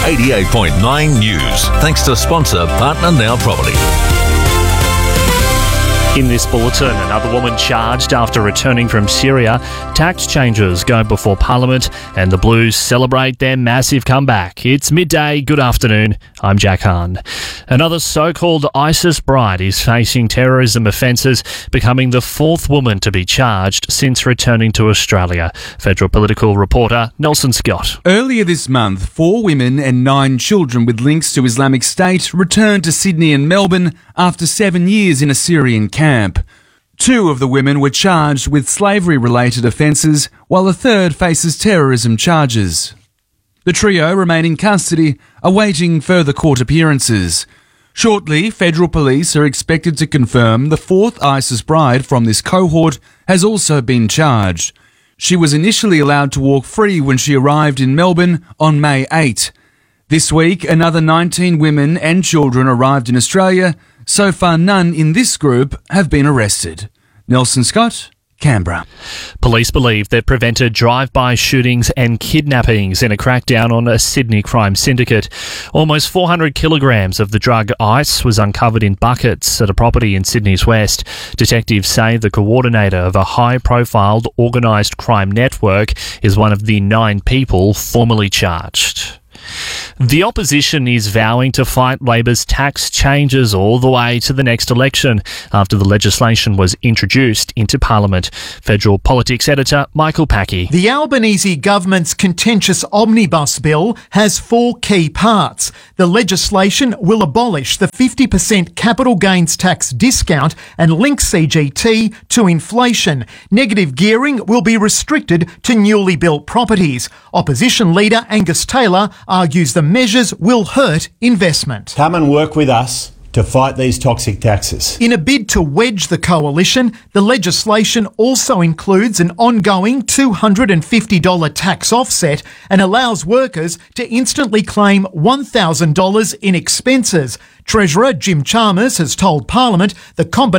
88.9 News. Thanks to sponsor Partner Now Property. In this bulletin, another woman charged after returning from Syria. Tax changes go before Parliament and the Blues celebrate their massive comeback. It's midday. Good afternoon. I'm Jack Hahn. Another so-called ISIS bride is facing terrorism offences, becoming the fourth woman to be charged since returning to Australia. Federal political reporter Nelson Scott. Earlier this month, 4 women and 9 children with links to Islamic State returned to Sydney and Melbourne after 7 years in a Syrian camp. 2 of the women were charged with slavery-related offences, while a third faces terrorism charges. The trio remain in custody, awaiting further court appearances. Shortly, federal police are expected to confirm the 4th ISIS bride from this cohort has also been charged. She was initially allowed to walk free when she arrived in Melbourne on May 8. This week, another 19 women and children arrived in Australia. So far, none in this group have been arrested. Nelson Scott, Canberra. Police believe they've prevented drive-by shootings and kidnappings in a crackdown on a Sydney crime syndicate. Almost 400 kilograms of the drug ice was uncovered in buckets at a property in Sydney's west. Detectives say the coordinator of a high-profile organised crime network is one of the 9 people formally charged. The opposition is vowing to fight Labor's tax changes all the way to the next election after the legislation was introduced into Parliament. Federal Politics editor Michael Packey. The Albanese government's contentious omnibus bill has 4 key parts. The legislation will abolish the 50% capital gains tax discount and link CGT to inflation. Negative gearing will be restricted to newly built properties. Opposition leader Angus Taylor argues the measures will hurt investment. Come and work with us to fight these toxic taxes. In a bid to wedge the coalition, the legislation also includes an ongoing $250 tax offset and allows workers to instantly claim $1,000 in expenses. Treasurer Jim Chalmers has told Parliament the combination